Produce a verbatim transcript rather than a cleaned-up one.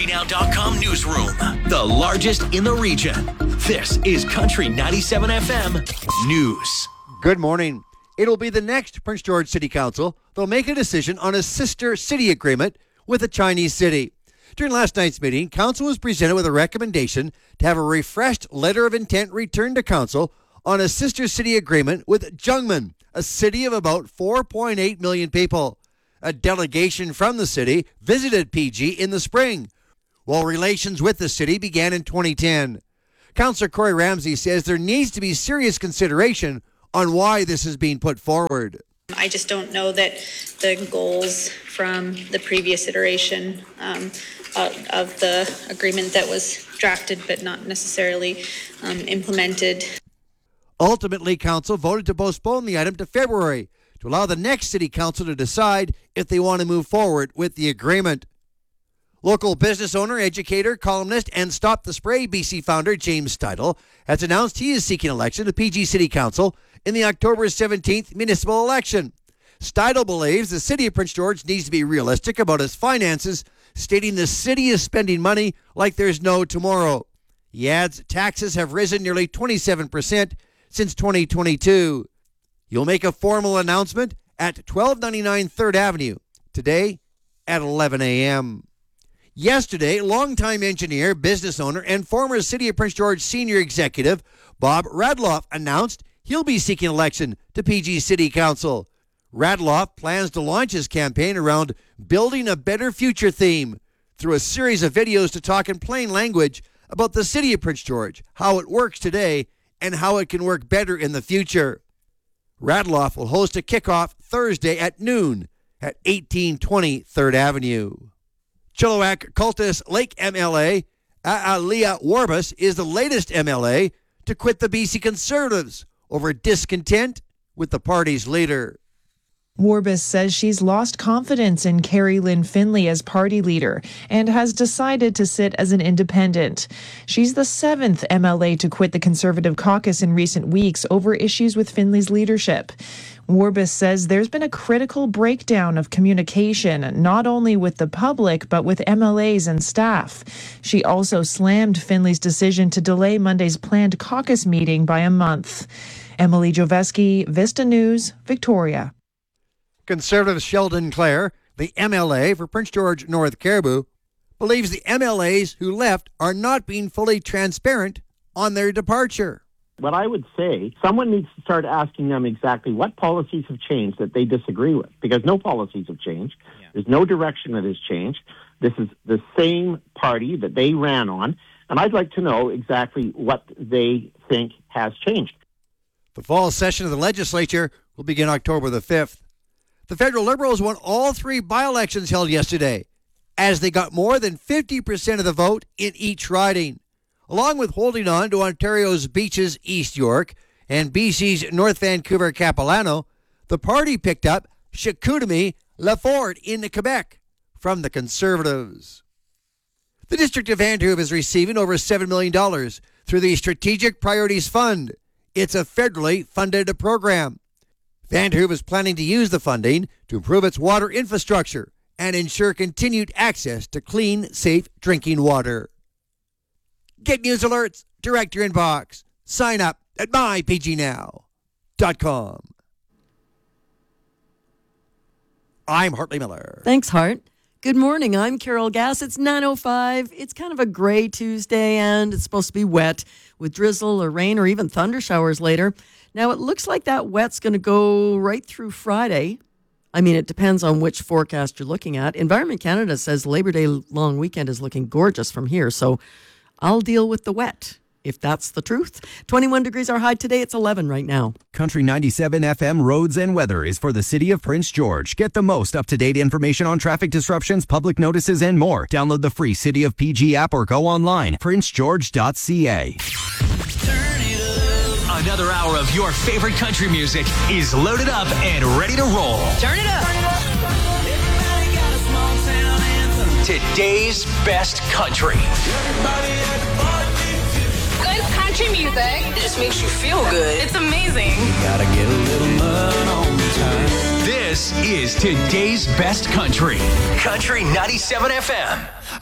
now dot com newsroom, the largest in the region. This is Country ninety-seven F M News. Good morning. It'll be the next Prince George City Council. They'll make a decision on a sister city agreement with a Chinese city. During last night's meeting, Council was presented with a recommendation to have a refreshed letter of intent returned to Council on a sister city agreement with Zhengmen, a city of about four point eight million people. A delegation from the city visited P G in the spring, while relations with the city began in twenty ten. Councillor Corey Ramsey says there needs to be serious consideration on why this is being put forward. I just don't know that the goals from the previous iteration um, of, of the agreement that was drafted but not necessarily um, implemented. Ultimately, Council voted to postpone the item to February to allow the next City Council to decide if they want to move forward with the agreement. Local business owner, educator, columnist, and Stop the Spray B C founder James Steidel has announced he is seeking election to P G City Council in the October seventeenth municipal election. Steidel believes the city of Prince George needs to be realistic about its finances, stating the city is spending money like there's no tomorrow. He adds taxes have risen nearly twenty-seven percent since twenty twenty-two. You'll make a formal announcement at twelve ninety-nine third Avenue today at eleven a.m. Yesterday, longtime engineer, business owner, and former City of Prince George senior executive Bob Radloff announced he'll be seeking election to P G City Council. Radloff plans to launch his campaign around Building a Better Future theme through a series of videos to talk in plain language about the City of Prince George, how it works today, and how it can work better in the future. Radloff will host a kickoff Thursday at noon at eighteen twenty third Avenue. Chilliwack Cultus Lake M L A, Aaliyah Warbus, is the latest M L A to quit the B C Conservatives over discontent with the party's leader. Warbus says she's lost confidence in Carrie Lynn Finley as party leader and has decided to sit as an independent. She's the seventh M L A to quit the Conservative caucus in recent weeks over issues with Finley's leadership. Warbus says there's been a critical breakdown of communication, not only with the public, but with M L As and staff. She also slammed Finley's decision to delay Monday's planned caucus meeting by a month. Emily Joveski, Vista News, Victoria. Conservative Sheldon Clare, the M L A for Prince George North Caribou, believes the M L As who left are not being fully transparent on their departure. What I would say, someone needs to start asking them exactly what policies have changed that they disagree with, because no policies have changed. Yeah. There's no direction that has changed. This is the same party that they ran on, and I'd like to know exactly what they think has changed. The fall session of the legislature will begin October the fifth. The federal Liberals won all three by-elections held yesterday, as they got more than fifty percent of the vote in each riding. Along with holding on to Ontario's Beaches East York and B C's North Vancouver Capilano, the party picked up Chicoutimi Laford in Quebec from the Conservatives. The District of Vancouver is receiving over seven million dollars through the Strategic Priorities Fund. It's a federally funded program. Vancouver is planning to use the funding to improve its water infrastructure and ensure continued access to clean, safe drinking water. Get news alerts direct to your inbox. Sign up at my p g now dot com. I'm Hartley Miller. Thanks, Hart. Good morning. I'm Carol Gass. It's nine oh five. It's kind of a gray Tuesday, and it's supposed to be wet with drizzle or rain or even thunder showers later. Now, it looks like that wet's going to go right through Friday. I mean, it depends on which forecast you're looking at. Environment Canada says Labor Day long weekend is looking gorgeous from here, so I'll deal with the wet, if that's the truth. twenty-one degrees our high today. It's eleven right now. Country ninety-seven F M roads and weather is for the city of Prince George. Get the most up-to-date information on traffic disruptions, public notices, and more. Download the free City of P G app or go online, prince george dot c a. Another hour of your favorite country music is loaded up and ready to roll. Turn it up. Today's best country. Good country music. It just makes you feel good. It's amazing. Gotta get a little mud on the time. This is today's best country. Country ninety-seven F M.